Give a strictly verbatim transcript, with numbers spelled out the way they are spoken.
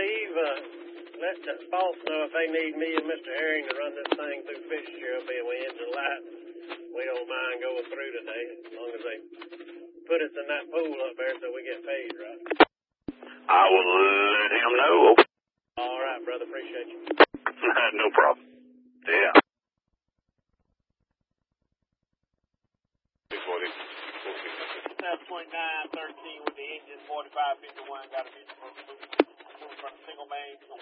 Steve, uh, let the boss know if they need me and Mister Herring to run this thing through Fisher up here with engine light. We don't mind going through today, as long as they put us in that pool up there so we get paid, right? I will let him know. All right, brother. Appreciate you. No problem. Yeah. twenty-nine thirteen with the engine, forty-five fifty-one, got a moving from a single main.